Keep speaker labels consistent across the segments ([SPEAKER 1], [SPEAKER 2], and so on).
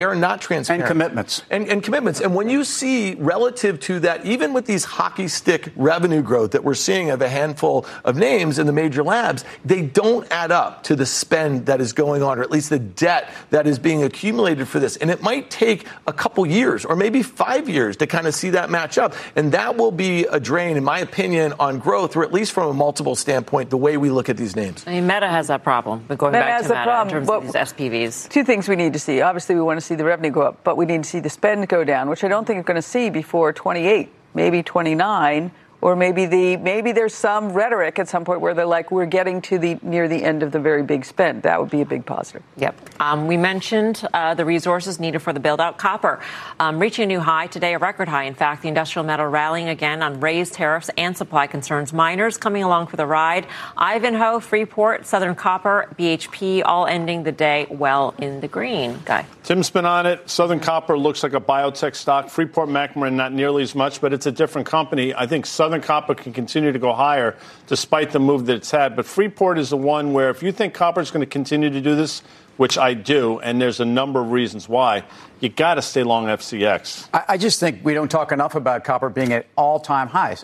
[SPEAKER 1] are not transparent.
[SPEAKER 2] And commitments.
[SPEAKER 1] And commitments. And when you see relative to that, even with these hockey stick revenue growth that we're seeing of a handful of names in the major labs, they don't add up to the spend that is going on, or at least the debt that is being accumulated for this. And it might take a couple years or maybe 5 years to kind of see that match up. And that will be a drain, in my opinion, on growth, or at least from a multiple standpoint, the way we look at these names.
[SPEAKER 3] I mean, Meta has that problem. But going back to Meta in terms of these SPVs.
[SPEAKER 4] Two things we need to see. Obviously, we want to see the revenue go up, but we need to see the spend go down, which I don't think we're going to see before 28, maybe 29, or maybe there's some rhetoric at some point where they're like, we're getting to near the end of the very big spend. That would be a big positive.
[SPEAKER 3] Yep. We mentioned the resources needed for the build-out. Copper reaching a new high today, a record high. In fact, the industrial metal rallying again on raised tariffs and supply concerns. Miners coming along for the ride. Ivanhoe, Freeport, Southern Copper, BHP, all ending the day well in the green. Guy.
[SPEAKER 5] Tim's been on it. Southern Copper looks like a biotech stock. Freeport-McMoRan, not nearly as much, but it's a different company. I think Southern Copper can continue to go higher despite the move that it's had. But Freeport is the one where if you think copper is going to continue to do this, which I do, and there's a number of reasons why, you got to stay long FCX.
[SPEAKER 2] I just think we don't talk enough about copper being at all-time highs.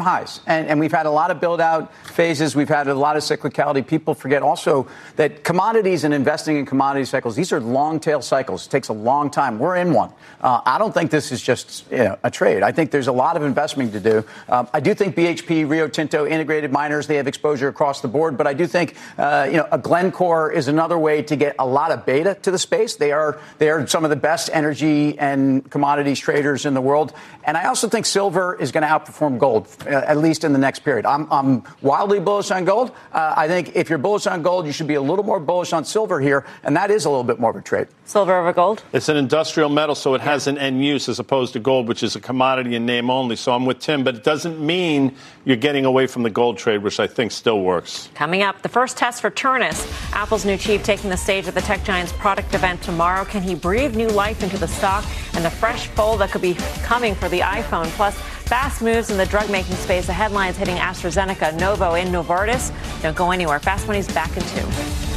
[SPEAKER 2] And we've had a lot of build-out phases. We've had a lot of cyclicality. People forget also that commodities and investing in commodity cycles, these are long-tail cycles. It takes a long time. We're in one. I don't think this is just a trade. I think there's a lot of investment to do. I do think BHP, Rio Tinto, integrated miners, they have exposure across the board. But I do think, a Glencore is another way to get a lot of beta to the space. They are some of the best energy and commodities traders in the world. And I also think silver is going to outperform gold, at least in the next period. I'm wildly bullish on gold. I think if you're bullish on gold, you should be a little more bullish on silver here. And that is a little bit more of a trade.
[SPEAKER 3] Silver over gold?
[SPEAKER 5] It's an industrial metal, so it has an end use as opposed to gold, which is a commodity in name only. So I'm with Tim, but it doesn't mean you're getting away from the gold trade, which I think still works.
[SPEAKER 3] Coming up, the first test for Turnus, Apple's new chief taking the stage at the tech giant's product event tomorrow. Can he breathe new life into the stock and the fresh fold that could be coming for the iPhone? Plus, fast moves in the drug-making space. The headlines hitting AstraZeneca, Novo, and Novartis. Don't go anywhere. Fast Money's back in 2.